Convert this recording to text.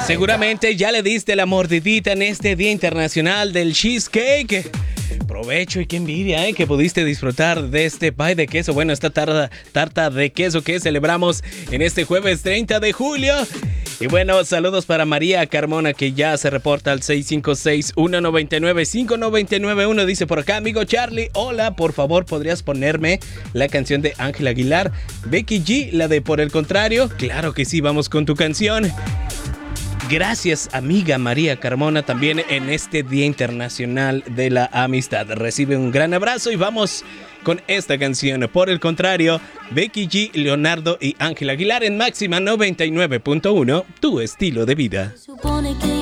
Seguramente ya le diste la mordidita en este Día Internacional del Cheesecake. Provecho y qué envidia, que pudiste disfrutar de este pie de queso. Bueno, esta tarta de queso que celebramos en este jueves 30 de julio. Y bueno, saludos para María Carmona, que ya se reporta al 656-199-5991. Dice por acá, amigo Charlie, hola, por favor, ¿podrías ponerme la canción de Ángel Aguilar? Becky G, la de Por el Contrario. Claro que sí, vamos con tu canción. Gracias, amiga María Carmona, también en este Día Internacional de la Amistad. Recibe un gran abrazo y vamos con esta canción. Por el Contrario, Becky G, Leonardo y Ángel Aguilar en Máxima 99.1, tu estilo de vida. Supone que